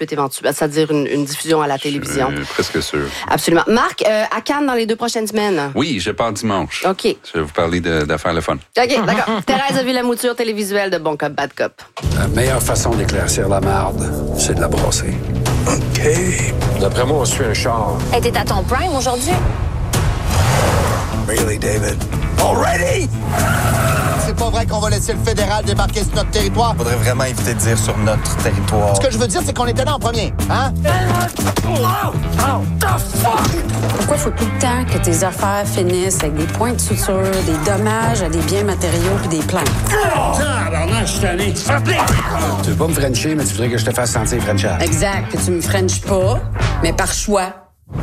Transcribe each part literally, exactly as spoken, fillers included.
suite éventuelle, c'est-à-dire une, une diffusion à la télévision. Je suis presque sûr. Absolument. Marc, euh, à Cannes dans les deux prochaines semaines. Oui, je pars dimanche. OK. Je vais vous parler de, d'affaires le fun. OK, d'accord. Thérèse a vu la mouture télévisuelle de Bon Cop, Bad Cop. La meilleure façon d'éclaircir la marde, c'est de la brasser. OK. D'après moi, on suit un char. Hey, t'es à ton prime aujourd'hui? Really, David? Already? C'est pas vrai qu'on va laisser le fédéral débarquer sur notre territoire. Faudrait vraiment éviter de dire sur notre territoire. Ce que je veux dire, c'est qu'on était là en premier, hein? Pourquoi faut tout le temps que tes affaires finissent avec des points de suture, des dommages à des biens matériaux puis des plaintes? Tu veux pas me frencher, mais tu voudrais que je te fasse sentir frenchable. Exact, que tu me frenches pas, mais par choix.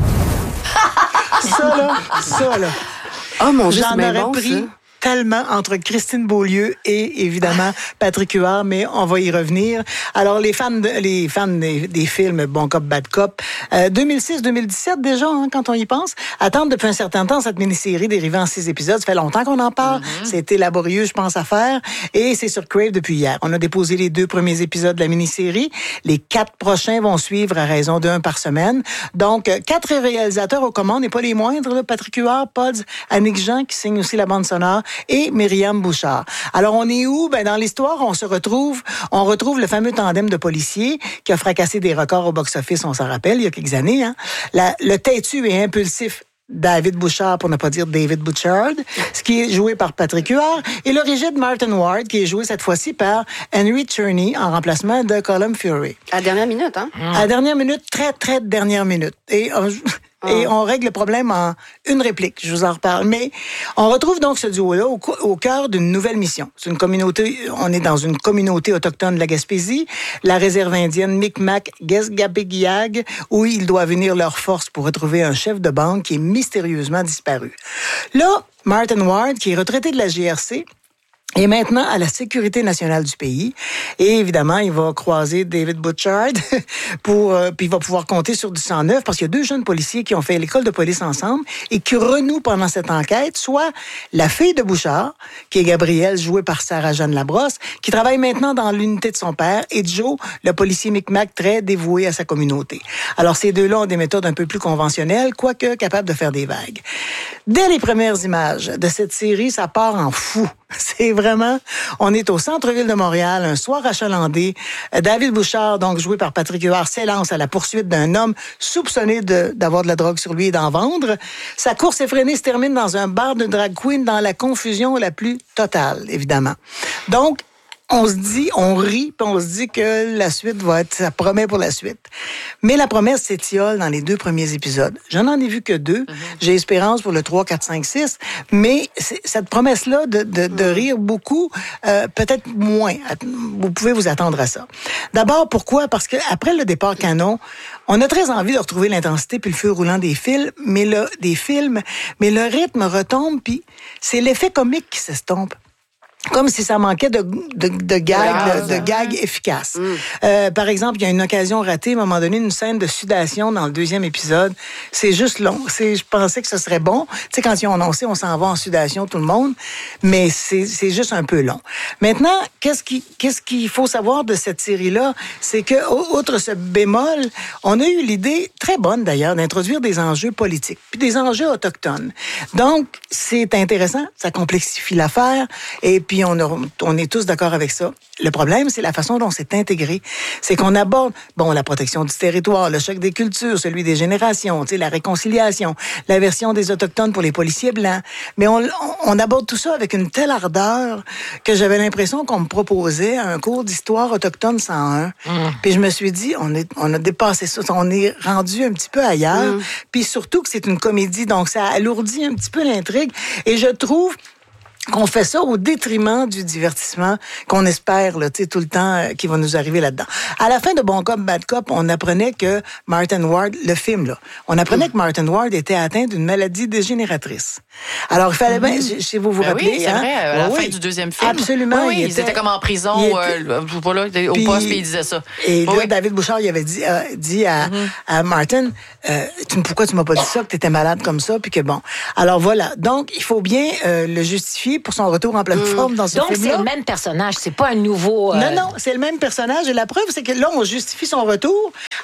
Ça, là, ça, là. Oh mon Dieu, J'en c'est bien aurais bon, pris ça. tellement entre Christine Beaulieu et, évidemment, Patrick Huard, mais on va y revenir. Alors, les fans, de, les fans des, des films Bon Cop, Bad Cop, euh, deux mille six deux mille dix-sept déjà, hein, quand on y pense, attendent depuis un certain temps cette mini-série dérivée en six épisodes. Ça fait longtemps qu'on en parle. Mm-hmm. C'était laborieux, je pense, à faire. Et c'est sur Crave depuis hier. On a déposé les deux premiers épisodes de la mini-série. Les quatre prochains vont suivre à raison d'un par semaine. Donc, quatre réalisateurs aux commandes, et pas les moindres, là, Patrick Huard, Pods, Annick Jean, qui signe aussi la bande sonore, et Myriam Bouchard. Alors, on est où? Ben, dans l'histoire, on se retrouve, on retrouve le fameux tandem de policiers qui a fracassé des records au box-office, on s'en rappelle, il y a quelques années, hein. La, le têtu et impulsif David Bouchard, pour ne pas dire David Bouchard, ce qui est joué par Patrick Huard, et le rigide Martin Ward, qui est joué cette fois-ci par Henry Czerny, en remplacement de Colm Fury. À la dernière minute, hein? À la dernière minute, très, très dernière minute. Et... Euh, Et on règle le problème en une réplique. Je vous en reparle. Mais on retrouve donc ce duo-là au, au cœur d'une nouvelle mission. C'est une communauté, on est dans une communauté autochtone de la Gaspésie, la réserve indienne Micmac-Gesgabegiag, où ils doivent unir leurs forces pour retrouver un chef de bande qui est mystérieusement disparu. Là, Martin Ward, qui est retraité de la G R C, et maintenant à la sécurité nationale du pays. Et évidemment, il va croiser David Bouchard pour, euh, puis il va pouvoir compter sur du sang neuf parce qu'il y a deux jeunes policiers qui ont fait l'école de police ensemble et qui renouent pendant cette enquête, soit la fille de Bouchard, qui est Gabrielle, jouée par Sarah-Jeanne Labrosse, qui travaille maintenant dans l'unité de son père, et Joe, le policier Micmac très dévoué à sa communauté. Alors, ces deux-là ont des méthodes un peu plus conventionnelles, quoique capables de faire des vagues. Dès les premières images de cette série, ça part en fou. C'est vraiment... On est au centre-ville de Montréal, un soir achalandé. David Bouchard, donc joué par Patrick Huard, s'élance à la poursuite d'un homme soupçonné de, d'avoir de la drogue sur lui et d'en vendre. Sa course effrénée se termine dans un bar de drag queen dans la confusion la plus totale, évidemment. Donc, on se dit, on rit, puis on se dit que la suite va être, ça promet pour la suite. Mais la promesse s'étiole dans les deux premiers épisodes. J'en en ai vu que deux. Mm-hmm. J'ai espérance pour le trois, quatre, cinq, six. Mais c'est, cette promesse-là de, de, de rire beaucoup, euh, peut-être moins. Vous pouvez vous attendre à ça. D'abord, pourquoi? Parce qu'après le départ canon, on a très envie de retrouver l'intensité puis le feu roulant des films, mais le, des films, mais le rythme retombe, puis c'est l'effet comique qui s'estompe. Comme si ça manquait de, de, de gags, de, de gags efficaces. Mm. Euh, par exemple, il y a une occasion ratée, à un moment donné, une scène de sudation dans le deuxième épisode. C'est juste long. C'est, je pensais que ce serait bon. Tu sais, quand ils ont annoncé, on s'en va en sudation, tout le monde. Mais c'est, c'est juste un peu long. Maintenant, qu'est-ce, qui, qu'est-ce qu'il faut savoir de cette série-là? C'est que, outre ce bémol, on a eu l'idée, très bonne d'ailleurs, d'introduire des enjeux politiques, puis des enjeux autochtones. Donc, c'est intéressant, ça complexifie l'affaire, et puis on, a, on est tous d'accord avec ça. Le problème, c'est la façon dont c'est intégré. C'est qu'on aborde, bon, la protection du territoire, le choc des cultures, celui des générations, tu sais, la réconciliation, la version des Autochtones pour les policiers blancs. Mais on, on aborde tout ça avec une telle ardeur que j'avais l'impression qu'on me proposait un cours d'histoire autochtone cent un. Mmh. Puis je me suis dit, on, est, on a dépassé ça, on est rendu un petit peu ailleurs. Mmh. Puis surtout que c'est une comédie, donc ça alourdit un petit peu l'intrigue. Et je trouve qu'on fait ça au détriment du divertissement qu'on espère là, tu sais, tout le temps euh, qui va nous arriver là-dedans. À la fin de Bon Cop, Bad Cop, on apprenait que Martin Ward, le film, là, on apprenait mmh. que Martin Ward était atteint d'une maladie dégénératrice. Alors, il fallait bien, mmh. si vous vous ben rappelez... Oui, c'est hein? vrai, à la oui, fin oui. du deuxième film. Absolument. Oui, oui, il ils étaient comme en prison, était, euh, voilà, au puis, poste, puis il disait ça. Et là, oui. David Bouchard, il avait dit, euh, dit à, mmh. à Martin, euh, tu, pourquoi tu m'as pas dit ça, que tu étais malade comme ça, puis que bon. Alors voilà, donc, il faut bien euh, le justifier pour son retour en pleine forme dans ce Donc, film-là. c'est le même personnage, c'est pas un nouveau... Euh... Non, non, c'est le même personnage. Et la preuve, c'est que là, on justifie son retour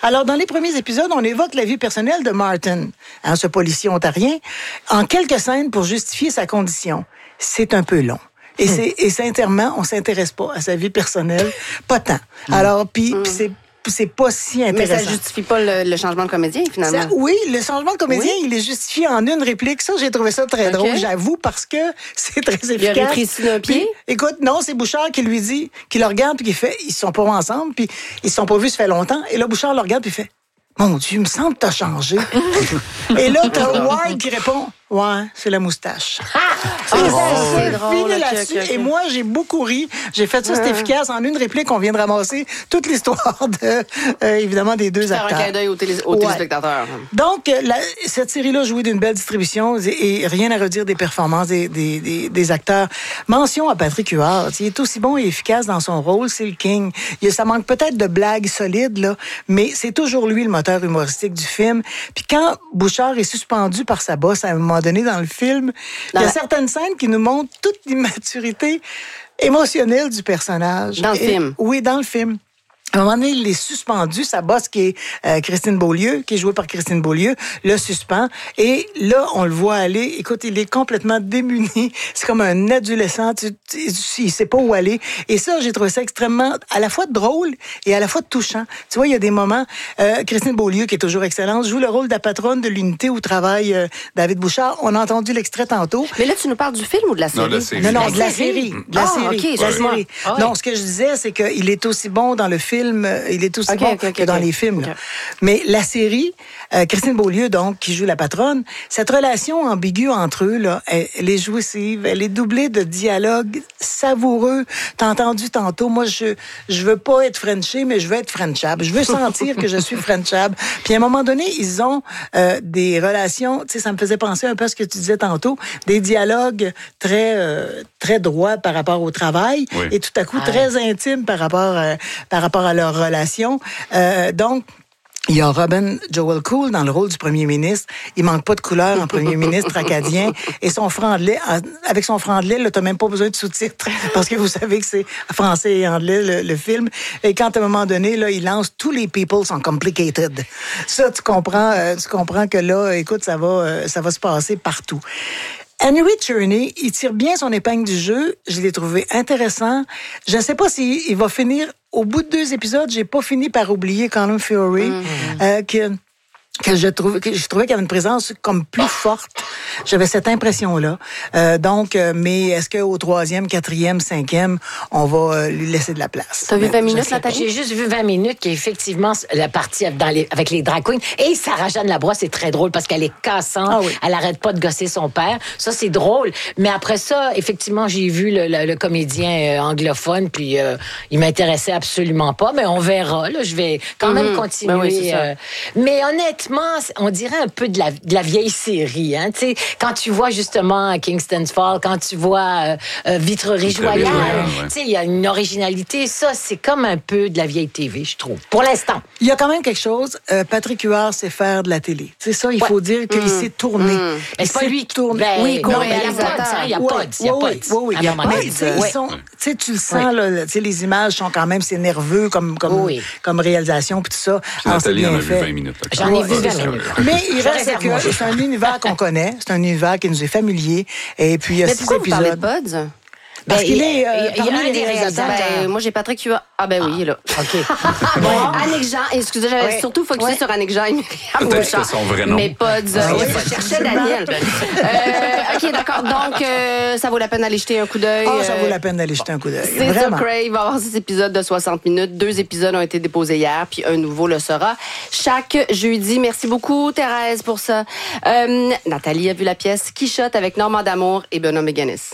Alors, dans les premiers épisodes, on évoque la vie personnelle de Martin, hein, ce policier ontarien, en quelques scènes pour justifier sa condition. C'est un peu long. Et, mm. c'est, et sincèrement, on s'intéresse pas à sa vie personnelle, pas tant. Alors, puis mm. c'est c'est pas si intéressant. Mais ça justifie pas le, le changement de comédien, finalement. Ça, oui, le changement de comédien, oui. il est justifié en une réplique. Ça, j'ai trouvé ça très okay. drôle, j'avoue, parce que c'est très efficace. Il a rétréci d'un pied? Puis, écoute, non, c'est Bouchard qui lui dit, qui le regarde, puis qui fait, ils se sont pas ensemble, puis ils se sont pas vus, ça fait longtemps. Et là, Bouchard le regarde, puis il fait, mon Dieu, il me semble que t'as changé. Et là, t'as Ward qui répond, ouais, c'est la moustache. Ah! C'est oh, c'est drôle. Fini là-dessus. Okay, okay. Et moi, j'ai beaucoup ri. J'ai fait ça, c'est efficace. En une réplique, on vient de ramasser toute l'histoire, de, euh, évidemment, des deux acteurs. Faire un clin d'œil aux, télé- aux ouais. téléspectateurs. Donc, la, cette série-là jouit d'une belle distribution et, et rien à redire des performances des, des, des, des acteurs. Mention à Patrick Huard. Il est aussi bon et efficace dans son rôle. C'est le king. Il, ça manque peut-être de blagues solides, là, mais c'est toujours lui le moteur humoristique du film. Puis quand Bouchard est suspendu par sa bosse à un moment donné dans le film, il y a la... certaines scènes qui nous montrent toute l'immaturité émotionnelle du personnage. Dans le Et, film? Oui, dans le film. À un moment donné, il est suspendu. Sa boss, qui est euh, Christine Beaulieu, qui est jouée par Christine Beaulieu, le suspend. Et là, on le voit aller. Écoute, il est complètement démuni. C'est comme un adolescent. Tu, tu, tu, il sait pas où aller. Et ça, j'ai trouvé ça extrêmement, à la fois drôle et à la fois touchant. Tu vois, il y a des moments... Euh, Christine Beaulieu, qui est toujours excellente, joue le rôle de la patronne de l'unité où travaille euh, David Bouchard. On a entendu l'extrait tantôt. Mais là, tu nous parles du film ou de la série? Non, de la série. Non, non, la de la série. série. De la ah, série. OK, de la série. Ah, ouais. Non, ce que je disais, c'est qu'il est aussi bon dans le film. Il est aussi okay, bon okay, okay, que dans okay. les films. Okay. Là. Mais la série, euh, Christine Beaulieu, donc, qui joue la patronne, cette relation ambiguë entre eux, là, elle, elle est jouissive, elle est doublée de dialogues savoureux. T'as entendu tantôt, moi, je je veux pas être Frenché, mais je veux être Frenchable. Je veux sentir que je suis Frenchable. Puis à un moment donné, ils ont euh, des relations, tu sais, ça me faisait penser un peu à ce que tu disais tantôt, des dialogues très, euh, très droits par rapport au travail, oui. et tout à coup, ah, très intimes par rapport, euh, par rapport à leur relation. Euh, donc, il y a Robin Joel Cool dans le rôle du premier ministre. Il manque pas de couleur en premier ministre acadien. Et son franglais, avec son franglais, là, t'as même pas besoin de sous-titres. Parce que vous savez que c'est français et anglais, le, le film. Et quand, à un moment donné, là, il lance tous les people sont complicated. Ça, tu comprends, euh, tu comprends que là, écoute, ça va, euh, ça va se passer partout. Henry Czerny, il tire bien son épingle du jeu. Je l'ai trouvé intéressant. Je ne sais pas s'il il va finir... Au bout de deux épisodes, j'ai pas fini par oublier Colin Feore, mm-hmm. euh, que... que je trouvais que je trouvais qu'il y avait une présence comme plus forte. J'avais cette impression-là. Euh, donc, euh, mais est-ce qu'au troisième, quatrième, cinquième, on va euh, lui laisser de la place? T'as vu vingt minutes, Nathalie? J'ai juste vu vingt minutes, qui est effectivement la partie dans les, avec les drag queens. Et Sarah-Jeanne Labrosse, c'est très drôle parce qu'elle est cassante. Ah oui. Elle arrête pas de gosser son père. Ça, c'est drôle. Mais après ça, effectivement, j'ai vu le, le, le comédien euh, anglophone, puis euh, il m'intéressait absolument pas. Mais on verra. Là, je vais quand mm-hmm. même continuer. Ben oui, euh, mais honnêtement, on dirait un peu de la, de la vieille série. Hein? Tu sais, quand tu vois justement Kingston's Fall, quand tu vois euh, euh, Vitrerie-Joyal, ouais. il y a une originalité. Ça, c'est comme un peu de la vieille T V, je trouve, pour l'instant. Il y a quand même quelque chose. Euh, Patrick Huard sait faire de la télé. C'est ça, il ouais. faut dire qu'il mmh. s'est tourné. Mmh. Mais c'est pas lui qui tourne. Ben, oui, non, mais il y a pas il y a oui, pas il y a oui, pas oui, oui, il y a pas tu sais, tu le sens, oui. là, les images sont quand même, c'est nerveux comme, comme, oui. comme réalisation, puis tout ça. Alors, Nathalie en a vu vingt minutes. Là, J'en ai vu vingt minutes. Mais il reste que c'est un univers qu'on connaît, c'est un univers qui nous est familier. Et puis il y a mais six pourquoi épisodes. Vous parlez de Pods? Parce ben, qu'il est. Euh, il y a un des réalisateurs. Ben, moi, j'ai Patrick Huard. Ah, ben oui, il est là. OK. Bon, Annick Jean. Excusez, j'avais ouais. surtout focusé ouais. sur Annick Jean et Myriam Bouchard. Son vrai nom. Mais Pods. Oui, je cherchais Daniel. euh, OK, d'accord. Donc, euh, ça vaut la peine d'aller jeter un coup d'œil. Ah, oh, ça vaut la peine d'aller jeter un coup d'œil. C'est ça, Crave va avoir six épisodes de soixante minutes. Deux épisodes ont été déposés hier, puis un nouveau le sera chaque jeudi. Merci beaucoup, Thérèse, pour ça. Euh, Nathalie a vu la pièce Quichotte avec Normand D'Amour et Benoît Méganis.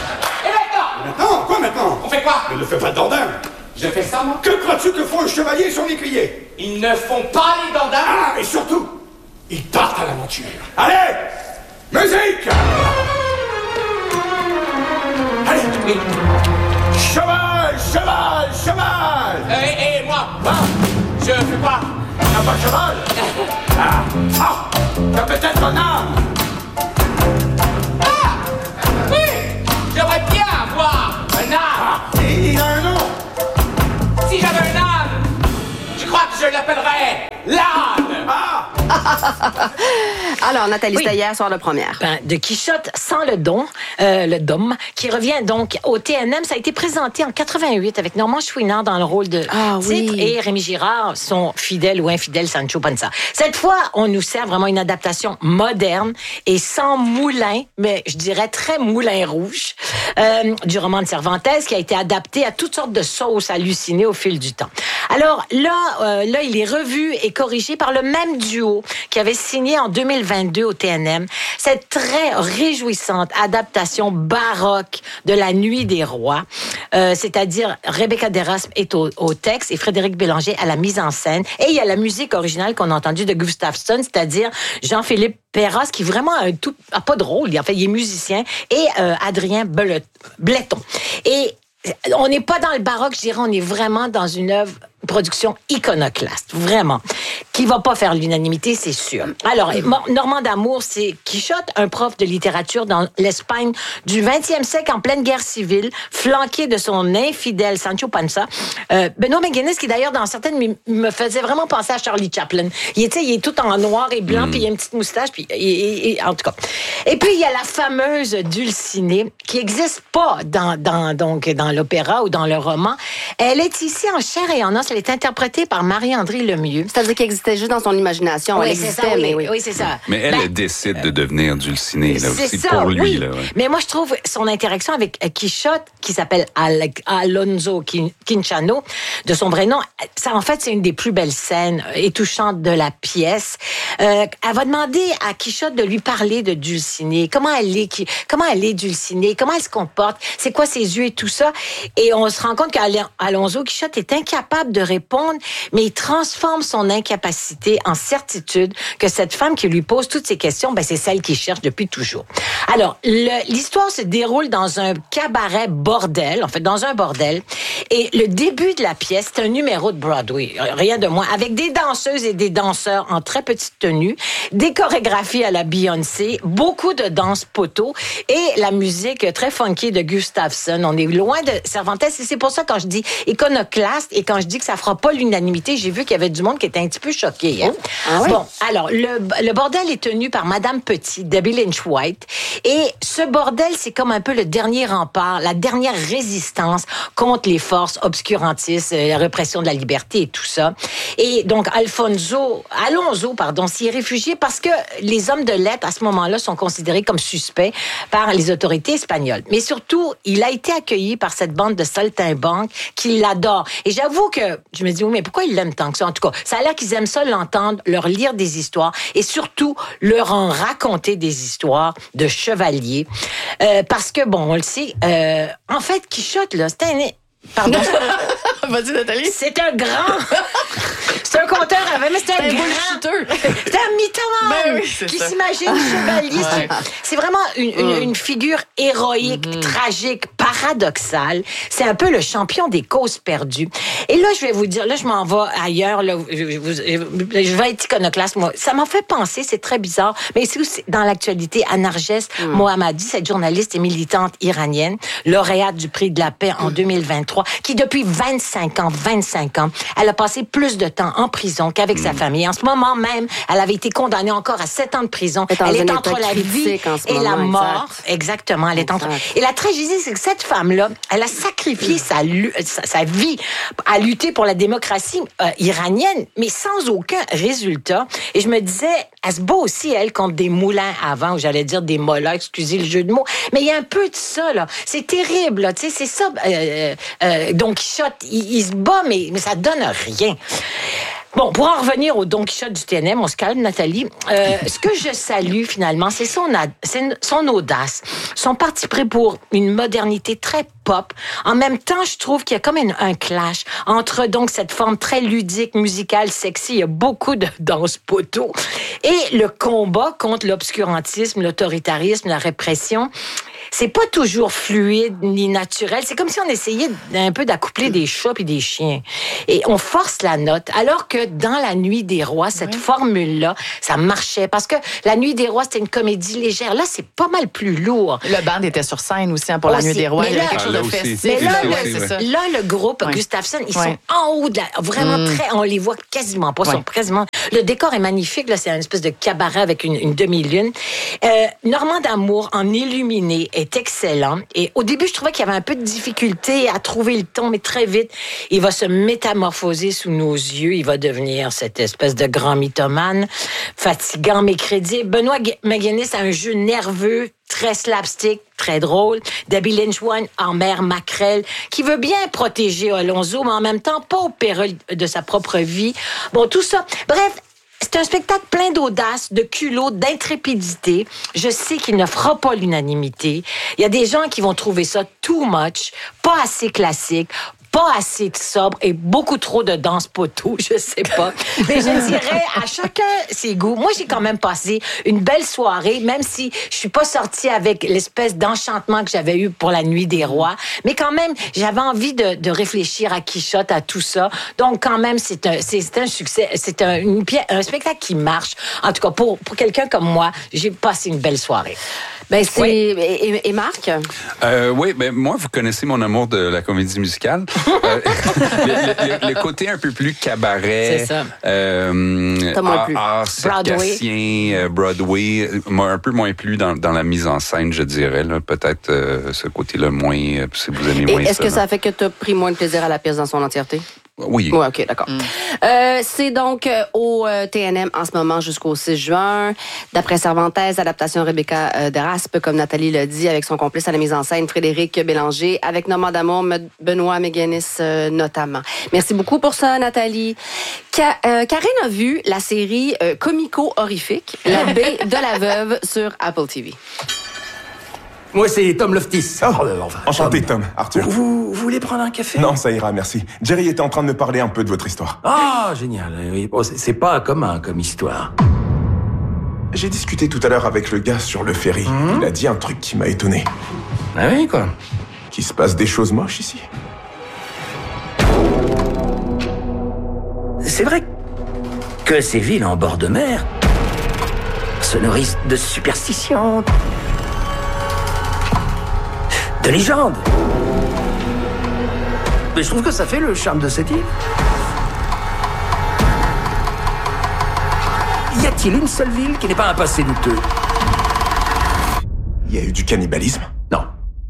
Maintenant? Quoi maintenant? On fait quoi? Ne fais pas de dandin. Je fais ça, moi? Que crois-tu que font un chevalier et son écuyer? Ils ne font pas les dandins. Ah, et surtout, ils partent à l'aventure. Allez! Musique! Allez! Oui. Cheval! Cheval! Cheval! Et euh, moi? Ah. Je fais pas. T'as pas de cheval? Ah! Ah! T'as peut-être un âme! J'aimerais bien avoir un âne. Il a un nom. Si j'avais un âne, je crois que je l'appellerais l'âne. Ah! Alors, Nathalie, Oui. c'était hier soir de première. Ben, de Quichotte sans le don, euh, le dôme, qui revient donc au T N M. Ça a été présenté en quatre-vingt-huit avec Normand Chouinard dans le rôle de Ah, titre oui. et Rémi Girard, son fidèle ou infidèle Sancho Panza. Cette fois, on nous sert vraiment une adaptation moderne et sans moulin, mais je dirais très moulin rouge, euh, du roman de Cervantes qui a été adapté à toutes sortes de sauces hallucinées au fil du temps. Alors là, euh, là, il est revu et corrigé par le même duo qui avait signé en deux mille vingt-deux au T N M cette très réjouissante adaptation baroque de La Nuit des Rois, euh, c'est-à-dire Rebecca Derosme est au, au texte et Frédéric Bélanger à la mise en scène. Et il y a la musique originale qu'on a entendue de Gustafsson, c'est-à-dire Jean-Philippe Perras, qui vraiment a un tout, a pas de rôle, en fait, il est musicien, et euh, Adrien Belet- Bletton. Et on n'est pas dans le baroque, je dirais, on est vraiment dans une œuvre, une production iconoclaste, vraiment, qui va pas faire l'unanimité, c'est sûr. Alors, Normand d'Amour, c'est Quichotte, un prof de littérature dans l'Espagne du vingtième siècle en pleine guerre civile, flanqué de son infidèle Sancho Panza. Euh, Benoît McGuinness, qui d'ailleurs, dans certaines, me faisait vraiment penser à Charlie Chaplin. Il est, il est tout en noir et blanc, mm. puis il a une petite moustache, puis et, et, et, en tout cas. Et puis, il y a la fameuse Dulcinée, qui n'existe pas dans, dans, donc, dans l'opéra ou dans le roman. Elle est ici en chair et en os. Elle est interprétée par Marie-André Lemieux. C'est-à-dire qu'elle existait juste dans son imagination. Oui, elle c'est existait, ça, oui, mais oui. oui, c'est ça. Mais elle, Ben, elle décide de devenir Dulcinée, là, c'est aussi, ça, pour lui. oui. Là, ouais. Mais moi, je trouve son interaction avec Quichotte, qui s'appelle Al- Alonso Quin- Quinchano, de son vrai nom, ça, en fait, c'est une des plus belles scènes et touchantes de la pièce. Euh, elle va demander à Quichotte de lui parler de Dulcinée. Comment elle est, qui, comment elle est Dulcinée? Comment elle se comporte? C'est quoi ses yeux et tout ça? Et on se rend compte qu'Alonso Quichotte est incapable de répondre, mais il transforme son incapacité en certitude que cette femme qui lui pose toutes ces questions, ben, c'est celle qu'il cherche depuis toujours. Alors, le, l'histoire se déroule dans un cabaret bordel, en fait, dans un bordel. Et le début de la pièce, c'est un numéro de Broadway, rien de moins, avec des danseuses et des danseurs en très petite tenue, des chorégraphies à la Beyoncé, beaucoup de danse poteau et la musique très funky de Gustafsson. On est loin de Cervantes et c'est pour ça quand je dis iconoclaste et quand je dis que ça fera pas l'unanimité, j'ai vu qu'il y avait du monde qui était un petit peu choqué. Hein? Ah oui? Bon, alors, le, le bordel est tenu par Madame Petit, Debbie Lynch White. Et ce bordel, c'est comme un peu le dernier rempart, la dernière résistance contre les forces obscurantistes, la répression de la liberté et tout ça. Et donc, Alfonso, Alonso, pardon, s'y est réfugié parce que les hommes de lettres, à ce moment-là, sont considérés comme suspects par les autorités espagnoles. Mais surtout, il a été accueilli par cette bande de saltimbanques qui l'adorent. Et j'avoue que je me dis, oui, mais pourquoi ils l'aiment tant que ça? En tout cas, ça a l'air qu'ils aiment ça l'entendre, leur lire des histoires et surtout leur en raconter des histoires de chevaliers. Euh, parce que, bon, on le sait, euh, en fait, Quichotte, là, c'était un... Pardon. Vas-y, Nathalie. C'est un grand... C'est un conteur, mais c'est un, un grand... bullshitter. C'est un mythomane Ben oui, c'est qui ça. s'imagine chevalier. Ouais. C'est, c'est vraiment une, une, Mm. une figure héroïque, Mm-hmm. tragique, paradoxale. C'est un peu le champion des causes perdues. Et là, je vais vous dire, là, je m'en vais ailleurs. Là, je, je, je, je vais être iconoclaste, moi. Ça m'a fait penser, c'est très bizarre, mais c'est aussi dans l'actualité à Narges mm. Mohammadi, cette journaliste et militante iranienne, lauréate du prix de la paix en mm. deux mille vingt-trois, qui depuis vingt-cinq ans, vingt-cinq ans, elle a passé plus de temps en prison qu'avec mmh. sa famille. En ce moment même, elle avait été condamnée encore à sept ans de prison. Elle, elle est entre la vie et moment, la mort. Exact. Exactement. Elle est entre... Et la tragédie, c'est que cette femme-là, elle a sacrifié sa, sa, sa vie à lutter pour la démocratie euh, iranienne, mais sans aucun résultat. Et je me disais, elle se bat aussi, elle, contre des moulins avant, ou j'allais dire des mollets, excusez le jeu de mots. Mais il y a un peu de ça, là. C'est terrible, là. Tu sais, c'est ça. Euh, euh, Don Quichotte, il, il se bat, mais, mais ça donne rien. Bon, pour en revenir au Don Quichotte du T N M, on se calme, Nathalie. Euh, ce que je salue, finalement, c'est son, ad, c'est son audace, son parti pris pour une modernité très pop. En même temps, je trouve qu'il y a comme une, un clash entre donc cette forme très ludique, musicale, sexy, il y a beaucoup de danse poteau, et le combat contre l'obscurantisme, l'autoritarisme, la répression. C'est pas toujours fluide ni naturel. C'est comme si on essayait un peu d'accoupler des chats et des chiens. Et on force la note, alors que dans La Nuit des Rois, cette oui. formule-là, ça marchait. Parce que La Nuit des Rois, c'était une comédie légère. Là, c'est pas mal plus lourd. Le band était sur scène aussi hein, pour aussi. La Nuit des Rois. Mais il y avait là, quelque chose là de aussi. festif. Mais là, ouais, le, c'est ça. là, le groupe ouais. Gustafsson, ils ouais. sont en haut de la... Vraiment mm. très... On les voit quasiment pas. Ils ouais. sont quasiment Le décor est magnifique, là, c'est une espèce de cabaret avec une, une demi-lune. Euh, Normand d'Amour, en illuminé, est excellent. Et au début, je trouvais qu'il y avait un peu de difficulté à trouver le ton, mais très vite, il va se métamorphoser sous nos yeux. Il va devenir cette espèce de grand mythomane, fatigant mais crédible. Benoît McGinnis a un jeu nerveux, très slapstick, très drôle. Debbie Lynch-Wine en mère maquerelle, qui veut bien protéger Alonso, mais en même temps pas au péril de sa propre vie. Bon, tout ça. Bref, c'est un spectacle plein d'audace, de culot, d'intrépidité. Je sais qu'il ne fera pas l'unanimité. Il y a des gens qui vont trouver ça too much, pas assez classique, pas assez de sobre et beaucoup trop de danse poteau, je sais pas. Mais je dirais à chacun ses goûts. Moi, j'ai quand même passé une belle soirée, même si je suis pas sortie avec l'espèce d'enchantement que j'avais eu pour la Nuit des Rois. Mais quand même, j'avais envie de, de réfléchir à Quichotte, à tout ça. Donc, quand même, c'est un, c'est, c'est un succès. C'est un, une pièce, un spectacle qui marche. En tout cas, pour, pour quelqu'un comme moi, j'ai passé une belle soirée. Ben, c'est... Oui. Et, et Marc? Euh, oui, ben moi, vous connaissez mon amour de la comédie musicale. euh, le, le, le côté un peu plus cabaret, c'est ça. Euh, T'as moins art, plu. art circassien, euh, Broadway, m'a un peu moins plu dans, dans la mise en scène, je dirais. Là. Peut-être euh, ce côté-là moins, euh, si vous aimez Et moins est-ce ça. que là. ça fait que tu as pris moins de plaisir à la pièce dans son entièreté? Oui. Oui, OK, d'accord. Mm. Euh, c'est donc euh, au euh, T N M en ce moment jusqu'au six juin. D'après Cervantes, adaptation Rebecca euh, Deraspe, comme Nathalie l'a dit, avec son complice à la mise en scène, Frédéric Bélanger, avec Normand d'Amour, Benoît McGinnis euh, notamment. Merci beaucoup pour ça, Nathalie. Ka- euh, Karine a vu la série euh, comico-horrifique, La baie de la veuve sur Apple T V. Moi, c'est Tom Loftis. Oh, enchanté, Tom. Arthur. Vous, vous, vous voulez prendre un café? Non, ça ira, merci. Jerry était en train de me parler un peu de votre histoire. Ah, génial. Oui. Bon, c'est, c'est pas commun comme histoire. J'ai discuté tout à l'heure avec le gars sur le ferry. Mmh. Il a dit un truc qui m'a étonné. Ah oui, quoi? Qu'il se passe des choses moches ici. C'est vrai que ces villes en bord de mer se nourrissent de superstitions, de légendes. Mais je trouve que ça fait le charme de cette île. Y a-t-il une seule ville qui n'ait pas un passé douteux? Il y a eu du cannibalisme? Non.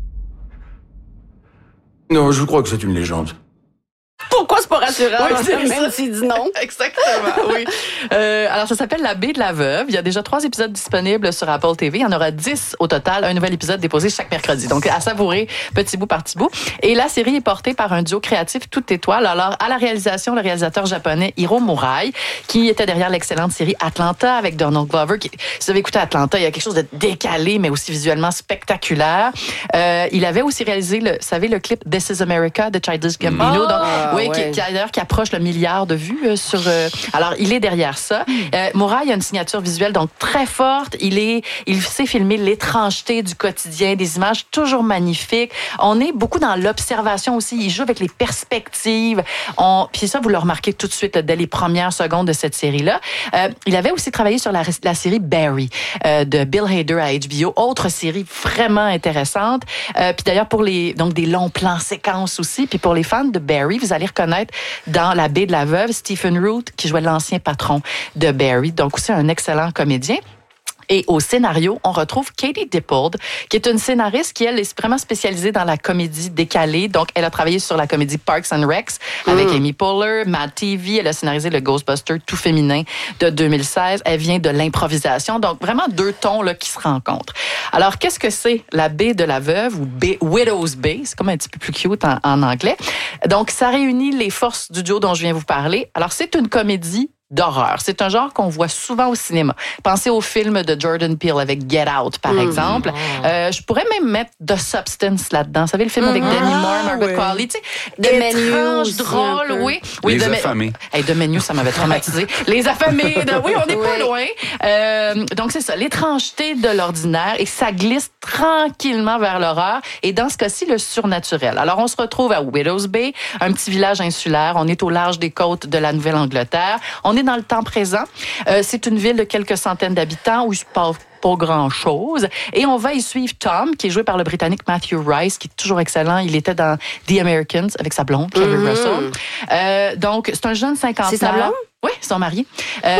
Non, je crois que c'est une légende. Pourquoi c'est pas rassurant? Oui, c'est même s'il dit non. Exactement, oui. Euh, alors, ça s'appelle La baie de la veuve. Il y a déjà trois épisodes disponibles sur Apple T V. Il y en aura dix au total. Un nouvel épisode déposé chaque mercredi. Donc, à savourer petit bout par petit bout. Et la série est portée par un duo créatif toute étoile. Alors, à la réalisation, le réalisateur japonais Hiro Murai, qui était derrière l'excellente série Atlanta avec Donald Glover. Qui, si vous avez écouté Atlanta, il y a quelque chose de décalé, mais aussi visuellement spectaculaire. Euh, il avait aussi réalisé, le, vous savez, le clip This is America de Childish Gambino. Oh, Donc, oui, ouais. qui, qui, d'ailleurs, qui approche le milliard de vues euh, sur... Euh, alors, il est derrière ça. Euh, Murai a une signature visuelle donc très forte. Il est, il sait filmer l'étrangeté du quotidien, des images toujours magnifiques. On est beaucoup dans l'observation aussi. Il joue avec les perspectives. On, puis ça, vous le remarquez tout de suite dès les premières secondes de cette série-là. Euh, il avait aussi travaillé sur la, la série Barry euh, de Bill Hader à H B O. Autre série vraiment intéressante. Euh, puis d'ailleurs, pour les donc des longs plans séquences aussi. Puis pour les fans de Barry, vous allez reconnaître dans La baie de la veuve Stephen Root qui jouait l'ancien patron de Barry. Donc aussi un excellent comédien. Et au scénario, on retrouve Katie Dippold, qui est une scénariste qui, elle, est vraiment spécialisée dans la comédie décalée. Donc, elle a travaillé sur la comédie Parks and Recs avec mm. Amy Poehler, Mad T V. Elle a scénarisé le Ghostbuster tout féminin de deux mille seize. Elle vient de l'improvisation. Donc, vraiment deux tons là, qui se rencontrent. Alors, qu'est-ce que c'est La baie de la veuve ou Bay, Widow's Bay? C'est comme un petit peu plus cute en, en anglais. Donc, ça réunit les forces du duo dont je viens vous parler. Alors, c'est une comédie d'horreur. C'est un genre qu'on voit souvent au cinéma. Pensez au film de Jordan Peele avec Get Out, par mmh. exemple. Euh, je pourrais même mettre The Substance là-dedans. Vous savez, le film mmh. avec Demi Moore, Margaret oui. Qualley, tu sais, étrange, drôle, oui. oui. Les de affamés. Hey, de Menu, ça m'avait traumatisé. Les affamés, de... oui, on n'est oui. pas loin. Euh, donc, c'est ça, l'étrangeté de l'ordinaire, et ça glisse tranquillement vers l'horreur, et dans ce cas-ci, le surnaturel. Alors, on se retrouve à Widow's Bay, un petit village insulaire. On est au large des côtes de la Nouvelle-Angleterre. On est dans le temps présent. Euh, c'est une ville de quelques centaines d'habitants où il se passe pas grand-chose. Et on va y suivre Tom, qui est joué par le Britannique Matthew Rice, qui est toujours excellent. Il était dans The Americans avec sa blonde, Kerry mm-hmm. Russell. Euh, donc, c'est un jeune cinquantenaire. C'est sa blonde? Oui, ils sont mariés. Euh,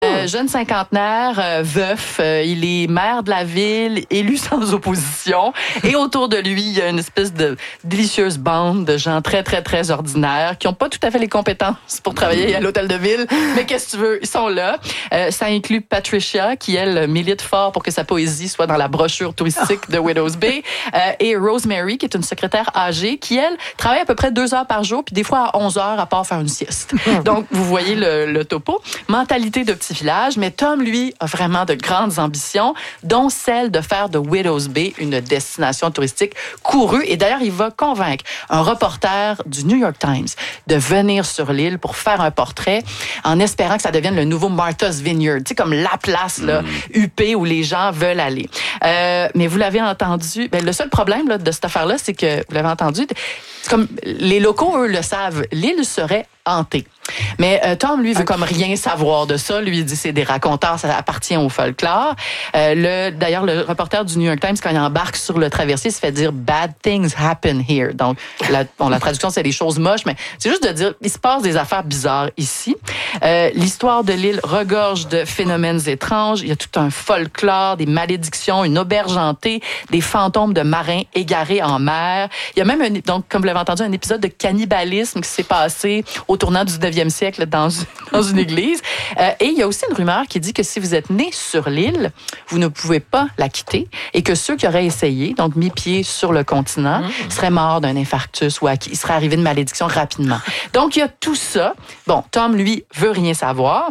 Euh, jeune cinquantenaire, euh, veuf, euh, il est maire de la ville, élu sans opposition. Et autour de lui, il y a une espèce de délicieuse bande de gens très, très, très ordinaires qui n'ont pas tout à fait les compétences pour travailler à l'hôtel de ville. Mais qu'est-ce que tu veux? Ils sont là. Euh, ça inclut Patricia, qui, elle, milite fort pour que sa poésie soit dans la brochure touristique de Widows Bay. Euh, et Rosemary, qui est une secrétaire âgée, qui, elle, travaille à peu près deux heures par jour, puis des fois à onze heures, à part faire une sieste. Donc, vous voyez le, le topo. Mentalité de petit village, mais Tom, lui, a vraiment de grandes ambitions, dont celle de faire de Widows Bay une destination touristique courue. Et d'ailleurs, il va convaincre un reporter du New York Times de venir sur l'île pour faire un portrait en espérant que ça devienne le nouveau Martha's Vineyard, tu sais, comme la place là, huppée où les gens veulent aller. Euh, mais vous l'avez entendu, ben, le seul problème là, de cette affaire-là, c'est que, vous l'avez entendu, c'est comme les locaux, eux, le savent, l'île serait hantée. Mais euh, Tom, lui, veut comme rien savoir de ça. Lui, il dit c'est des raconteurs, ça appartient au folklore. Euh, le, d'ailleurs, le reporter du New York Times, quand il embarque sur le traversier, se fait dire « Bad things happen here ». Donc, la, bon, la traduction, c'est des choses moches, mais c'est juste de dire il se passe des affaires bizarres ici. Euh, l'histoire de l'île regorge de phénomènes étranges. Il y a tout un folklore, des malédictions, une auberge hantée, des fantômes de marins égarés en mer. Il y a même, un, donc, comme vous l'avez entendu, un épisode de cannibalisme qui s'est passé au tournant du dix-neuvième siècle dans, dans une église. Euh, et il y a aussi une rumeur qui dit que si vous êtes né sur l'île, vous ne pouvez pas la quitter et que ceux qui auraient essayé, donc mis pied sur le continent, mmh. seraient morts d'un infarctus ou à qui il serait arrivé une malédiction rapidement. Donc, il y a tout ça. Bon, Tom, lui, veut rien savoir.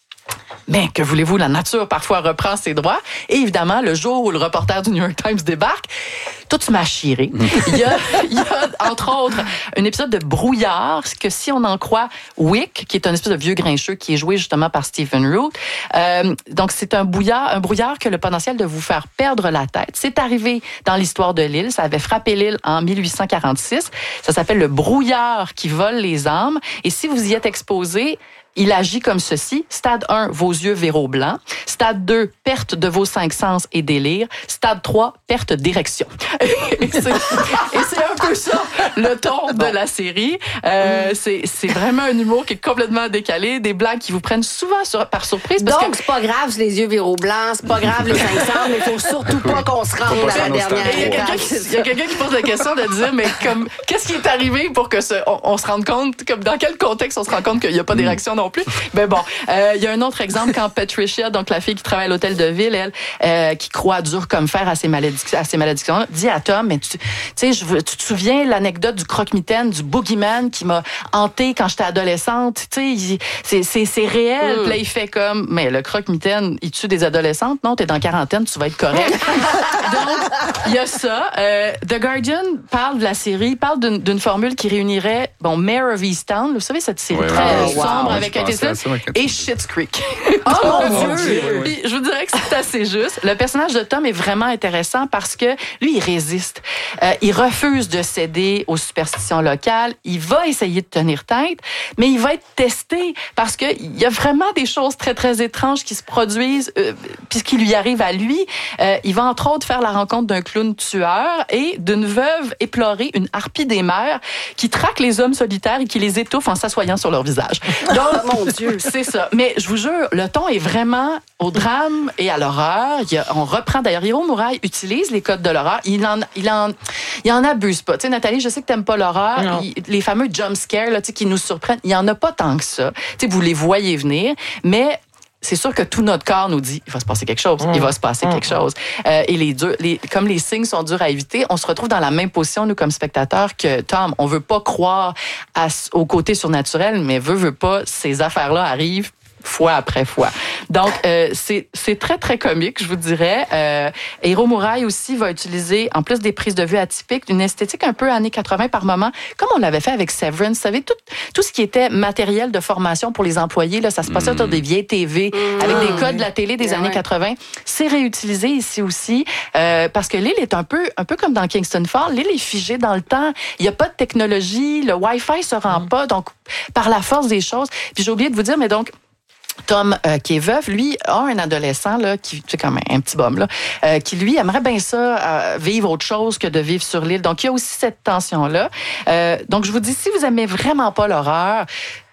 Mais que voulez-vous, la nature parfois reprend ses droits. Et évidemment, le jour où le reporter du New York Times débarque, tout se m'a chiré. Il y a, il y a, entre autres, un épisode de brouillard, que si on en croit Wick, qui est un espèce de vieux grincheux qui est joué justement par Stephen Root. Euh, donc, c'est un brouillard, un brouillard qui a le potentiel de vous faire perdre la tête. C'est arrivé dans l'histoire de l'île. Ça avait frappé l'île en mille huit cent quarante-six. Ça s'appelle le brouillard qui vole les âmes. Et si vous y êtes exposé, il agit comme ceci. Stade un, vos yeux verront blanc. Stade deux, perte de vos cinq sens et délire. Stade trois, perte d'érection. et, c'est, et c'est un peu ça, le ton de la série. Euh, c'est, c'est vraiment un humour qui est complètement décalé, des blagues qui vous prennent souvent sur, par surprise. Parce Donc, que, c'est pas grave si les yeux verront blancs, c'est pas grave les cinq sens, mais il faut surtout pas qu'on se rende à la dernière il y a quelqu'un qui, il y a quelqu'un qui pose la question de dire, mais comme, qu'est-ce qui est arrivé pour que ce, on, on se rende compte, comme dans quel contexte on se rend compte qu'il n'y a pas d'érection non plus? Mais bon, euh, il y a un autre exemple quand Patricia, donc la fille qui travaille à l'hôtel de ville, elle, euh, qui croit dur comme fer à ses malédictions, à ses malédictions, dit à Tom, mais tu, tu sais, je, tu te souviens l'anecdote du croque-mitaine, du boogeyman qui m'a hantée quand j'étais adolescente, tu sais, c'est, c'est, c'est réel. Mm. Puis là, il fait comme, mais le croque-mitaine, il tue des adolescentes? Non, t'es dans quarantaine, tu vas être correct. Donc, il y a ça. Euh, The Guardian parle de la série, parle d'une, d'une formule qui réunirait, bon, Mayor of Easttown, vous savez, cette série ouais, très wow, sombre wow, avec un et Schitt's Creek. Oh mon Dieu! Puis, je vous dirais que c'est assez juste. Le personnage de Tom est vraiment intéressant parce que lui, il résiste. Euh, il refuse de céder aux superstitions locales. Il va essayer de tenir tête, mais il va être testé parce que il y a vraiment des choses très, très étranges qui se produisent euh, puis ce qui lui arrive à lui. Euh, il va entre autres faire la rencontre d'un clown tueur et d'une veuve éplorée, une harpie des mers, qui traque les hommes solitaires et qui les étouffe en s'assoyant sur leur visage. Donc, mon Dieu, c'est ça. Mais je vous jure, le ton est vraiment au drame et à l'horreur. Il y a, on reprend, d'ailleurs, Hiro Murai utilise les codes de l'horreur. Il en, il en, il en abuse pas. Tu sais, Nathalie, je sais que t'aimes pas l'horreur. Il, les fameux jump scares, là, tu sais, qui nous surprennent, il y en a pas tant que ça. Tu sais, vous les voyez venir, mais c'est sûr que tout notre corps nous dit il va se passer quelque chose, il va se passer quelque chose. Euh, et les, deux, les comme les signes sont durs à éviter, on se retrouve dans la même position, nous, comme spectateurs, que Tom. On veut pas croire à, au côté surnaturel, mais veut, veut pas, ces affaires-là arrivent fois après fois. Donc, euh, c'est, c'est très, très comique, je vous dirais. Euh, Hiro Murai aussi va utiliser, en plus des prises de vue atypiques, une esthétique un peu années quatre-vingts par moment, comme on l'avait fait avec Severance. Vous savez, tout, tout ce qui était matériel de formation pour les employés, là, ça se passait mmh. autour des vieilles T V, mmh. avec des codes de la télé des ouais, années ouais. quatre-vingts. C'est réutilisé ici aussi, euh, parce que l'île est un peu, un peu comme dans Kingston Falls. L'île est figée dans le temps. Il n'y a pas de technologie. Le Wi-Fi se rend mmh. pas. Donc, par la force des choses. Puis j'ai oublié de vous dire, mais donc, Tom, euh, qui est veuf, lui, a un adolescent, là, qui, c'est comme un, un petit bum, là, euh, qui, lui, aimerait bien ça, euh, vivre autre chose que de vivre sur l'île. Donc, il y a aussi cette tension-là. Euh, donc, je vous dis, si vous aimez vraiment pas l'horreur,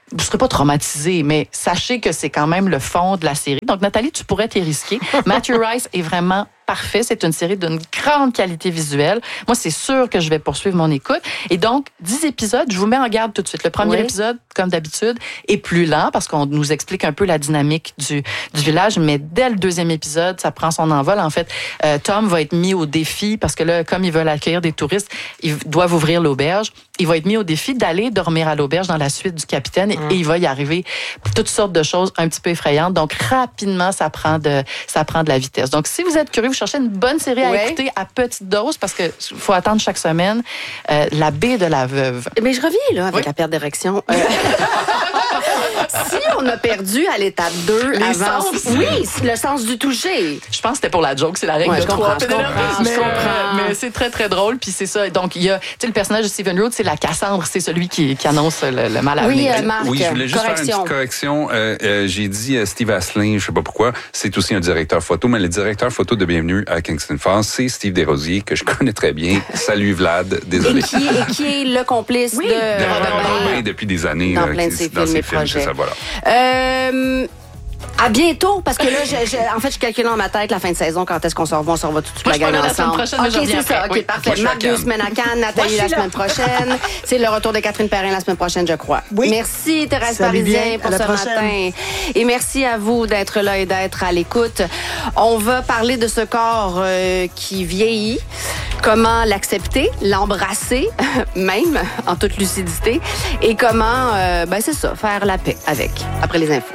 vous serez pas traumatisé, mais sachez que c'est quand même le fond de la série. Donc, Nathalie, tu pourrais t'y risquer. Matthew Rice est vraiment parfait. C'est une série d'une grande qualité visuelle. Moi, c'est sûr que je vais poursuivre mon écoute. Et donc, dix épisodes, je vous mets en garde tout de suite. Le premier oui. épisode, comme d'habitude, est plus lent parce qu'on nous explique un peu la dynamique du, du village, mais dès le deuxième épisode, ça prend son envol. En fait, euh, Tom va être mis au défi parce que là, comme ils veulent accueillir des touristes, ils doivent ouvrir l'auberge. Il va être mis au défi d'aller dormir à l'auberge dans la suite du capitaine mmh. et il va y arriver toutes sortes de choses un petit peu effrayantes. Donc, rapidement, ça prend de, ça prend de la vitesse. Donc, si vous êtes curieux, vous cherchez une bonne série à ouais. écouter à petite dose parce qu'il faut attendre chaque semaine, euh, La baie de la veuve. Mais je reviens là avec oui. la perte d'érection. Euh... Si on a perdu à l'étape deux, les avant, sens. Oui, le sens du toucher. Je pense que c'était pour la joke, c'est la règle ouais, de je comprends, trois. Je comprends, mais, je comprends. mais c'est très, très drôle. Puis c'est ça. Donc, il y a, tu sais, le personnage de Steven Root, c'est la Cassandre, c'est celui qui, qui annonce le, le mal à oui, venir. Euh, Marc, oui, je voulais juste correction. faire une petite correction. Euh, euh, j'ai dit euh, Steve Asselin, je sais pas pourquoi, c'est aussi un directeur photo, mais le directeur photo de Bienvenue à Kingston Falls, c'est Steve Desrosiers, que je connais très bien. Salut Vlad, désolé. Et qui, et qui est le complice oui, de, de Robert Robin depuis des années. Dans euh, plein de ses films et projets. C'est ça, voilà. Euh... À bientôt, parce que là, je, je, en fait, je calcule dans ma tête la fin de saison, quand est-ce qu'on se revoit, on se revoit toute Moi, la gang ensemble. La prochaine, OK, c'est ça. OK, oui. parfait. Marc, deux semaines à Cannes, Nathalie la semaine prochaine. C'est le retour de Catherine Perrin la semaine prochaine, je crois. Oui. Merci, Thérèse Salut Parisien, bien. pour à ce matin. Et merci à vous d'être là et d'être à l'écoute. On va parler de ce corps euh, qui vieillit. Comment l'accepter, l'embrasser, même, en toute lucidité. Et comment, euh, ben c'est ça, faire la paix avec, après les infos.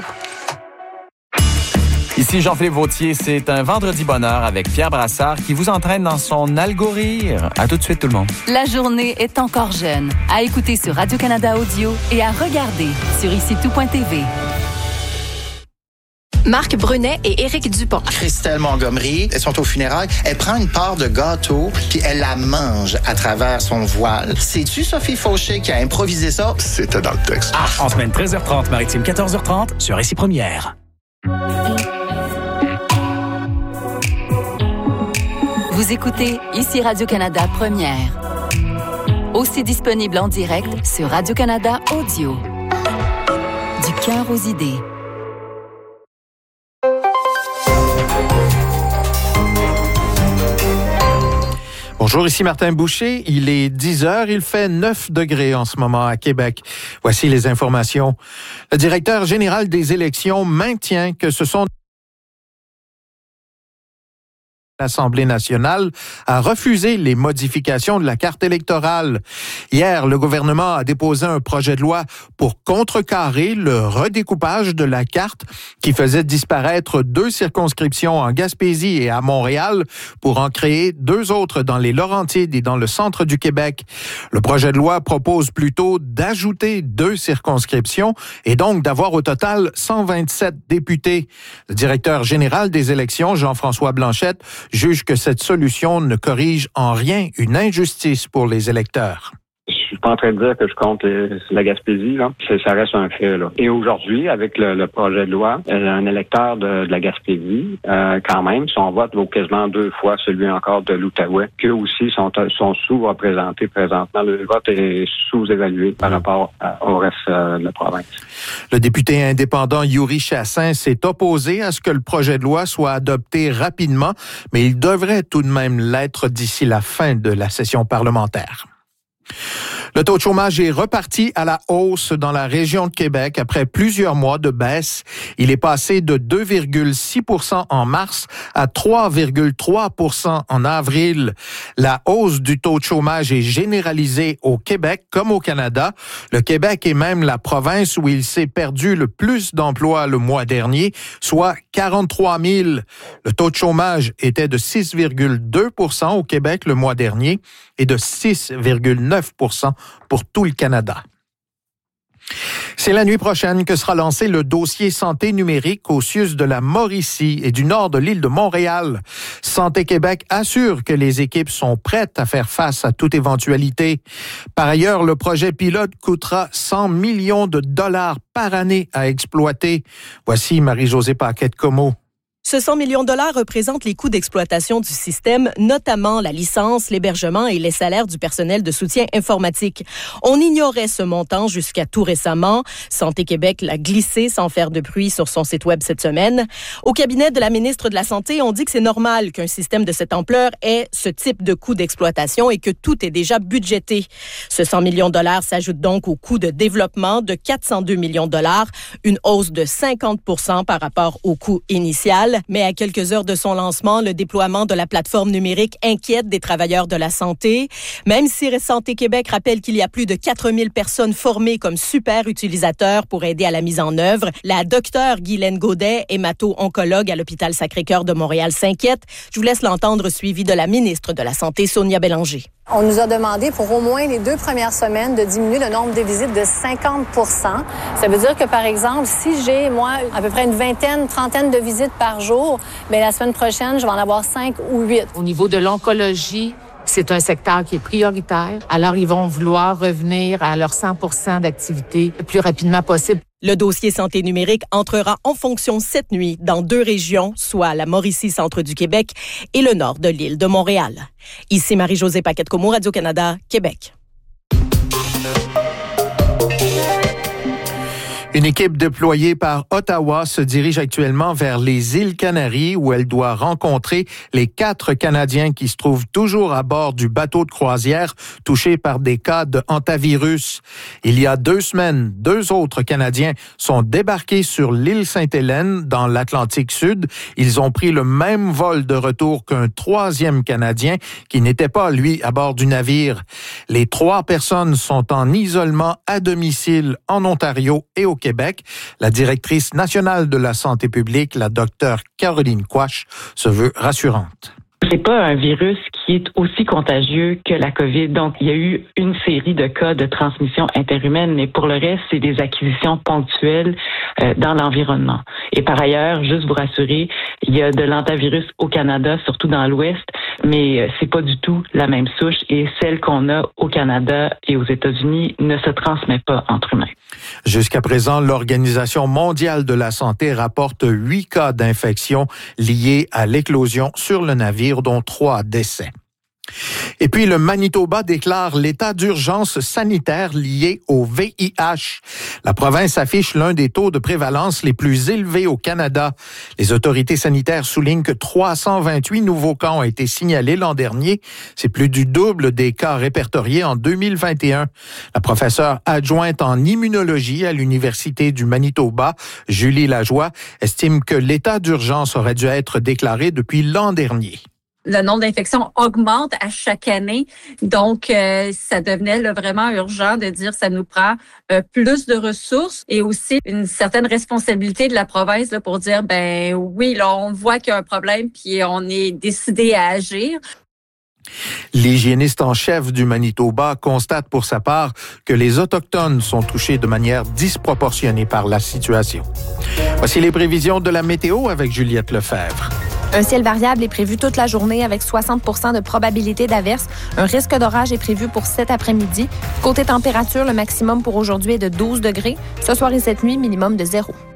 Ici Jean-Philippe Vautier, c'est un vendredi bonheur avec Pierre Brassard qui vous entraîne dans son algorithme. À tout de suite tout le monde. La journée est encore jeune. À écouter sur Radio-Canada Audio et à regarder sur ici tout point t v. Marc Brunet et Éric Dupont. Christelle Montgomery, elles sont aux funérailles. Elle prend une part de gâteau puis elle la mange à travers son voile. C'est-tu Sophie Fauché qui a improvisé ça? C'était dans le texte. Ah, en semaine treize heures trente, Maritime quatorze heures trente, sur Ici Première. Vous écoutez Ici Radio-Canada Première. Aussi disponible en direct sur Radio-Canada Audio. Du cœur aux idées. Bonjour, ici Martin Boucher. Il est dix heures. Il fait neuf degrés en ce moment à Québec. Voici les informations. Le directeur général des élections maintient que ce sont l'Assemblée nationale a refusé les modifications de la carte électorale. Hier, le gouvernement a déposé un projet de loi pour contrecarrer le redécoupage de la carte qui faisait disparaître deux circonscriptions en Gaspésie et à Montréal pour en créer deux autres dans les Laurentides et dans le centre du Québec. Le projet de loi propose plutôt d'ajouter deux circonscriptions et donc d'avoir au total cent vingt-sept députés. Le directeur général des élections, Jean-François Blanchette, juge que cette solution ne corrige en rien une injustice pour les électeurs. Je suis pas en train de dire que je compte les, la Gaspésie, là. C'est, ça reste un fait, là. Et aujourd'hui, avec le, le projet de loi, un électeur de, de la Gaspésie, euh, quand même, son vote vaut quasiment deux fois celui encore de l'Outaouais, qu'eux aussi sont, sont sous-représentés présentement. Le vote est sous-évalué par rapport à, au reste euh, de la province. Le député indépendant Yuri Chassin s'est opposé à ce que le projet de loi soit adopté rapidement, mais il devrait tout de même l'être d'ici la fin de la session parlementaire. Le taux de chômage est reparti à la hausse dans la région de Québec après plusieurs mois de baisse. Il est passé de deux virgule six pour cent en mars à trois virgule trois pour cent en avril. La hausse du taux de chômage est généralisée au Québec comme au Canada. Le Québec est même la province où il s'est perdu le plus d'emplois le mois dernier, soit quarante-trois mille. Le taux de chômage était de six virgule deux pour cent au Québec le mois dernier et de six virgule neuf pour cent pour tout le Canada. C'est la nuit prochaine que sera lancé le dossier santé numérique au C I U S de la Mauricie et du nord de l'île de Montréal. Santé Québec assure que les équipes sont prêtes à faire face à toute éventualité. Par ailleurs, le projet pilote coûtera cent millions de dollars par année à exploiter. Voici Marie-Josée Paquette-Comeau. Ce cent millions de dollars représente les coûts d'exploitation du système, notamment la licence, l'hébergement et les salaires du personnel de soutien informatique. On ignorait ce montant jusqu'à tout récemment. Santé Québec l'a glissé sans faire de bruit sur son site web cette semaine. Au cabinet de la ministre de la Santé, on dit que c'est normal qu'un système de cette ampleur ait ce type de coûts d'exploitation et que tout est déjà budgété. Ce cent millions de dollars s'ajoute donc au coût de développement de quatre cent deux millions de dollars, une hausse de cinquante pour cent par rapport au coût initial. Mais à quelques heures de son lancement, le déploiement de la plateforme numérique inquiète des travailleurs de la santé. Même si Santé Québec rappelle qu'il y a plus de quatre mille personnes formées comme super utilisateurs pour aider à la mise en œuvre, la docteure Guylaine Gaudet, hémato-oncologue à l'hôpital Sacré-Cœur de Montréal, s'inquiète. Je vous laisse l'entendre, suivi de la ministre de la Santé, Sonia Bélanger. On nous a demandé pour au moins les deux premières semaines de diminuer le nombre de visites de cinquante pour cent. Ça veut dire que, par exemple, si j'ai, moi, à peu près une vingtaine, trentaine de visites par jour, bien, la semaine prochaine, je vais en avoir cinq ou huit. Au niveau de l'oncologie, c'est un secteur qui est prioritaire. Alors, ils vont vouloir revenir à leur cent pour cent d'activité le plus rapidement possible. Le dossier santé numérique entrera en fonction cette nuit dans deux régions, soit la Mauricie, centre du Québec, et le nord de l'île de Montréal. Ici Marie-Josée Paquette-Comeau, Radio-Canada, Québec. Une équipe déployée par Ottawa se dirige actuellement vers les îles Canaries où elle doit rencontrer les quatre Canadiens qui se trouvent toujours à bord du bateau de croisière touchés par des cas de hantavirus. Il y a deux semaines, deux autres Canadiens sont débarqués sur l'île Sainte-Hélène dans l'Atlantique Sud. Ils ont pris le même vol de retour qu'un troisième Canadien qui n'était pas, lui, à bord du navire. Les trois personnes sont en isolement à domicile en Ontario et au Québec. La directrice nationale de la santé publique, la docteure Caroline Quach, se veut rassurante. C'est pas un virus qui est aussi contagieux que la COVID. Donc, il y a eu une série de cas de transmission interhumaine, mais pour le reste, c'est des acquisitions ponctuelles euh, dans l'environnement. Et par ailleurs, juste vous rassurer, il y a de l'hantavirus au Canada, surtout dans l'Ouest, mais euh, c'est pas du tout la même souche et celle qu'on a au Canada et aux États-Unis ne se transmet pas entre humains. Jusqu'à présent, l'Organisation mondiale de la santé rapporte huit cas d'infection liés à l'éclosion sur le navire, dont trois décès. Et puis, le Manitoba déclare l'état d'urgence sanitaire lié au V I H. La province affiche l'un des taux de prévalence les plus élevés au Canada. Les autorités sanitaires soulignent que trois cent vingt-huit nouveaux cas ont été signalés l'an dernier. C'est plus du double des cas répertoriés en deux mille vingt et un. La professeure adjointe en immunologie à l'Université du Manitoba, Julie Lajoie, estime que l'état d'urgence aurait dû être déclaré depuis l'an dernier. Le nombre d'infections augmente à chaque année. Donc, euh, ça devenait là, vraiment urgent de dire que ça nous prend euh, plus de ressources et aussi une certaine responsabilité de la province là, pour dire, ben oui, là, on voit qu'il y a un problème puis on est décidé à agir. L'hygiéniste en chef du Manitoba constate pour sa part que les Autochtones sont touchés de manière disproportionnée par la situation. Voici les prévisions de la météo avec Juliette Lefebvre. Un ciel variable est prévu toute la journée avec soixante pour cent de probabilité d'averse. Un risque d'orage est prévu pour cet après-midi. Côté température, le maximum pour aujourd'hui est de douze degrés. Ce soir et cette nuit, minimum de zéro.